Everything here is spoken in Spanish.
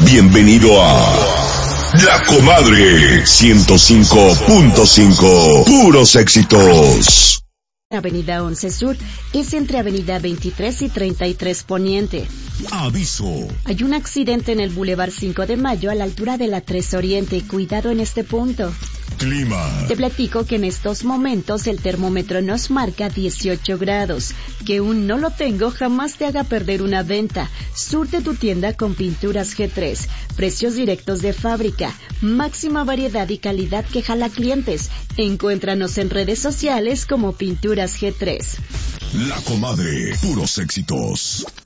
Bienvenido a La Comadre 105.5. Puros éxitos. Avenida 11 Sur es entre Avenida 23 y 33 Poniente. Aviso. Hay un accidente en el Boulevard 5 de Mayo a la altura de la 3 Oriente. Cuidado en este punto. Clima. Te platico que en estos momentos el termómetro nos marca 18 grados. Que un no lo tengo jamás te haga perder una venta. Surte tu tienda con Pinturas G3. Precios directos de fábrica. Máxima variedad y calidad que jala clientes. Encuéntranos en redes sociales como Pinturas G3. La Comadre. Puros éxitos.